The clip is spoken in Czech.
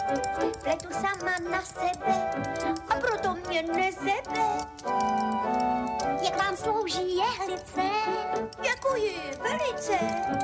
pletu sama na sebe a proto mě nezebe. Jak vám slouží jehlice? Děkuji velice.